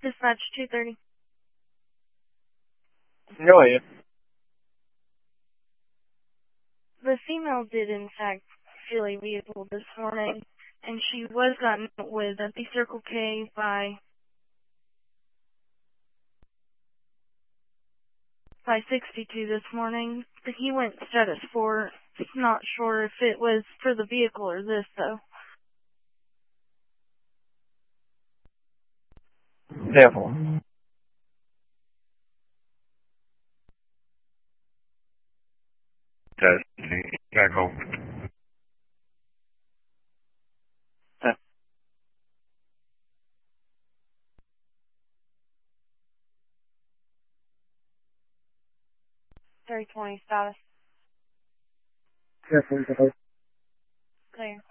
Dispatch 230. Go ahead. The female did, in fact, steal a vehicle this morning, and she was gotten with at the Circle K by 62 this morning. He went status 4. Not sure if it was for the vehicle or this, though. Definitely. Back home. $320 status. Definitely. Clear.